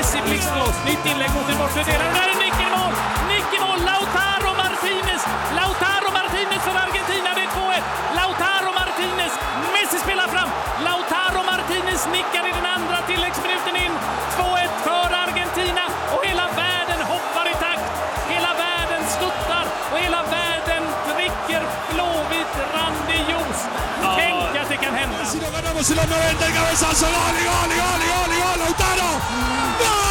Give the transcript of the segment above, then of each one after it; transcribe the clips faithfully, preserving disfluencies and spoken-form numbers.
Messi blixtblås, nytt inlägg mot en bortre del. Där är nick i mål, nick i mål, Lautaro Martinez, Lautaro Martinez för Argentina, det är två ett. Lautaro Martinez, Messi spelar fram, Lautaro Martinez nickar i den andra tilläggsminuten in, två ett för Argentina och hela världen hoppar i takt, hela världen stuttar och hela världen dricker blåvitt randig juice. Tänk att det kan hända. Si lo ganamos en los noventa, el cabezazo, gol, gol, gol, gol, gol, Lautaro. ¡Gol!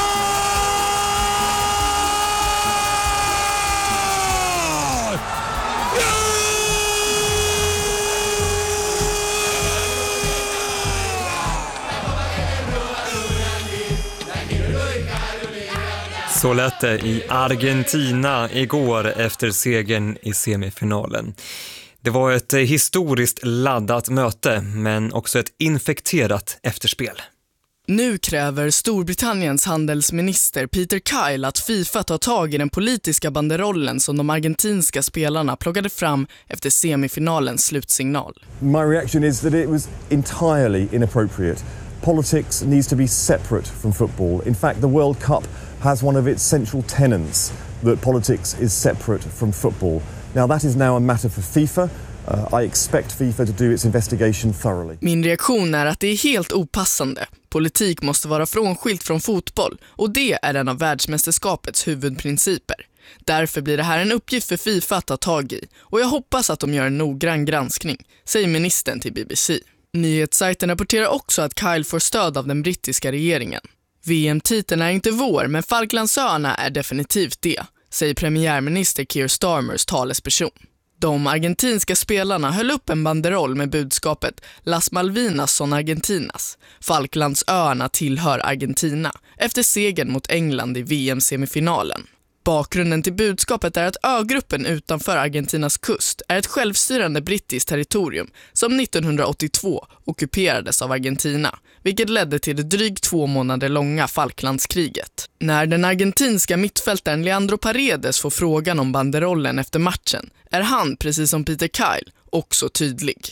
Så lät det i Argentina igår efter segern i semifinalen. Det var ett historiskt laddat möte, men också ett infekterat efterspel. Nu kräver Storbritanniens handelsminister Peter Kyle att FIFA tar tag i den politiska banderollen som de argentinska spelarna plockade fram efter semifinalens slutsignal. My reaction is that it was entirely inappropriate. Politics needs to be separate from football. In fact, the World Cup has one of its central tenets that politics is separate from football. Now that is now a matter for FIFA. Uh, I expect FIFA to do its investigation thoroughly. Min reaktion är att det är helt opassande. Politik måste vara frånskilt från fotboll och det är en av världsmästerskapets huvudprinciper. Därför blir det här en uppgift för FIFA att ta tag i och jag hoppas att de gör en noggrann granskning, säger ministern till B B C. Nyhetssajten rapporterar också att Kyle får stöd av den brittiska regeringen. V M-titeln är inte vår, men Falklandsöarna är definitivt det, säger premiärminister Keir Starmers talesperson. De argentinska spelarna höll upp en banderoll med budskapet Las Malvinas son Argentinas. Falklandsöarna tillhör Argentina efter segern mot England i V M-semifinalen. Bakgrunden till budskapet är att ögruppen utanför Argentinas kust är ett självstyrande brittiskt territorium som nittonhundraåttiotvå ockuperades av Argentina, vilket ledde till det drygt två månader långa Falklandskriget. När den argentinska mittfältaren Leandro Paredes får frågan om banderollen efter matchen är han, precis som Peter Kyle, också tydlig.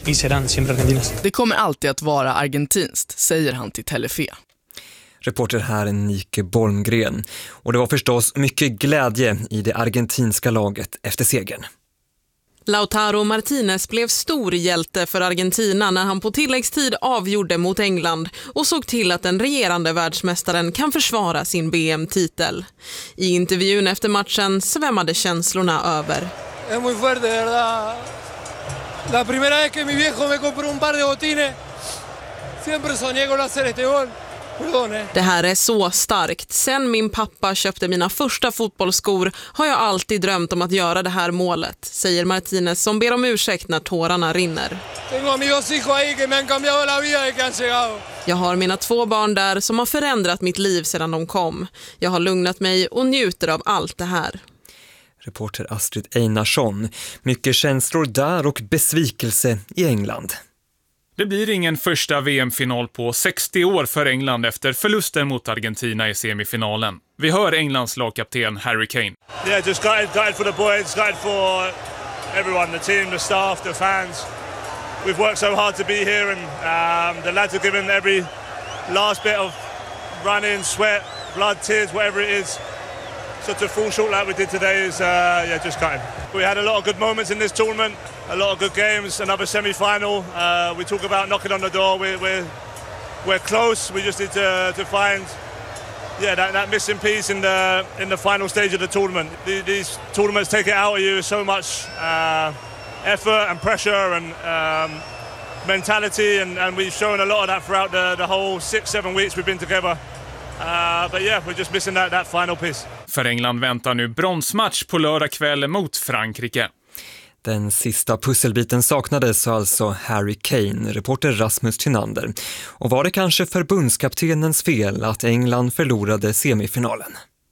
Det kommer alltid att vara argentinskt, säger han till Telefe. Reporter här är Nike Bolmgren. Och det var förstås mycket glädje i det argentinska laget efter segern. Lautaro Martinez blev stor hjälte för Argentina när han på tilläggstid avgjorde mot England och såg till att den regerande världsmästaren kan försvara sin B M-titel. I intervjun efter matchen svämmade känslorna över. Es muy fuerte, de verdad. La primera vez que mi viejo me compró un par de botines. Siempre soñé con hacer este gol. Det här är så starkt. Sen min pappa köpte mina första fotbollsskor har jag alltid drömt om att göra det här målet, säger Martinez som ber om ursäkt när tårarna rinner. Jag har mina två barn där som har förändrat mitt liv sedan de kom. Jag har lugnat mig och njuter av allt det här. Reporter Astrid Einarsson. Mycket känslor där och besvikelse i England. Det blir ingen första V M-final på sextio år för England efter förlusten mot Argentina i semifinalen. Vi hör Englands lagkapten Harry Kane. Yeah, just gutted, gutted for the boys, gutted for everyone, the team, the staff, the fans. We've worked so hard to be here and um, the lads have given every last bit of running, sweat, blood, tears, whatever it is. So to fall short like we did today is uh, yeah, just gutted. We had a lot of good moments in this tournament. A lot of good games, another semi-final. Uh, we talk about knocking on the door. We're, we're, we're close. We just need to, to find yeah, that, that missing piece in the, in the final stage of the tournament. These tournaments take it out of you so much uh, effort and pressure and um, mentality. And, and we've shown a lot of that throughout the, the whole six, seven weeks we've been together. Uh, but yeah, we're just missing that, that final piece. För England väntar nu bronsmatch på lördag kväll mot Frankrike. Den sista pusselbiten saknades alltså Harry Kane, reporter Rasmus Tynander. Och var det kanske förbundskaptenens fel att England förlorade semifinalen?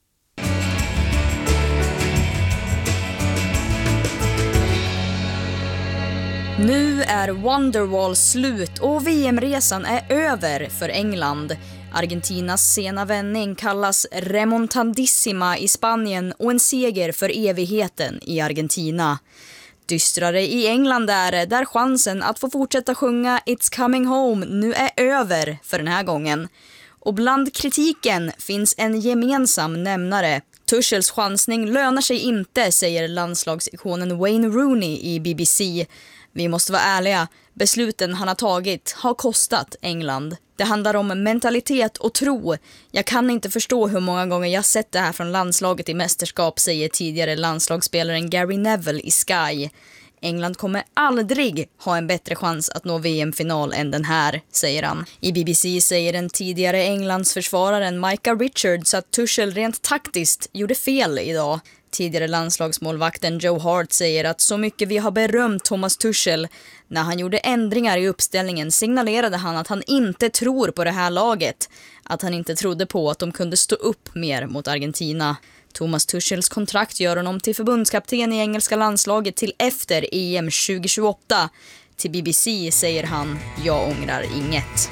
Nu är Wonderwall slut och V M-resan är över för England. Argentinas sena vändning kallas remontandissima i Spanien och en seger för evigheten i Argentina. Dystrare i England är det, där chansen att få fortsätta sjunga It's Coming Home nu är över för den här gången. Och bland kritiken finns en gemensam nämnare. Tuchels chansning lönar sig inte, säger landslagsikonen Wayne Rooney i B B C. Vi måste vara ärliga, besluten han har tagit har kostat England. Det handlar om mentalitet och tro. Jag kan inte förstå hur många gånger jag sett det här från landslaget i mästerskap, säger tidigare landslagsspelaren Gary Neville i Sky. England kommer aldrig ha en bättre chans att nå V M-final än den här, säger han. I B B C säger den tidigare Englands försvararen Micah Richards att Tuchel rent taktiskt gjorde fel idag. Tidigare landslagsmålvakten Joe Hart säger att så mycket vi har berömt Thomas Tuchel, när han gjorde ändringar i uppställningen signalerade han att han inte tror på det här laget. Att han inte trodde på att de kunde stå upp mer mot Argentina. Thomas Tuchels kontrakt gör honom till förbundskapten i engelska landslaget till efter E M tjugo tjugoåtta. Till B B C säger han, jag ångrar inget.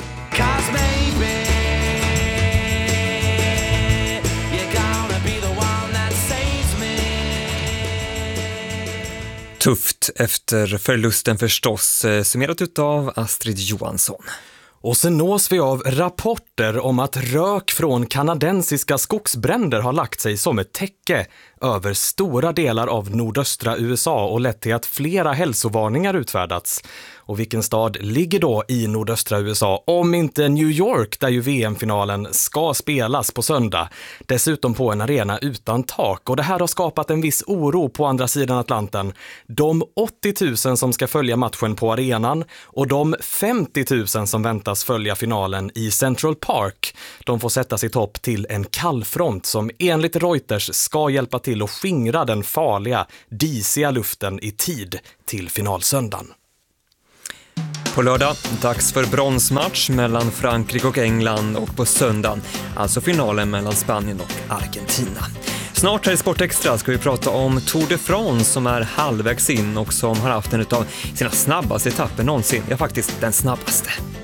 Tufft efter förlusten förstås, summerat utav Astrid Johansson. Och sen nås vi av rapporter om att rök från kanadensiska skogsbränder har lagt sig som ett täcke över stora delar av nordöstra U S A och lett till att flera hälsovarningar utfärdats. Och vilken stad ligger då i nordöstra U S A om inte New York, där ju V M-finalen ska spelas på söndag. Dessutom på en arena utan tak, och det här har skapat en viss oro på andra sidan Atlanten. De åttio tusen som ska följa matchen på arenan och de femtio tusen som väntas följa finalen i Central Park, de får sätta sitt hopp till en kallfront som enligt Reuters ska hjälpa till att skingra den farliga, disiga luften i tid till finalsöndagen. På lördag, dags för bronsmatch mellan Frankrike och England, och på söndagen, alltså finalen mellan Spanien och Argentina. Snart här i Sportextra ska vi prata om Tour de France som är halvvägs in och som har haft en av sina snabbaste etapper någonsin, ja faktiskt den snabbaste.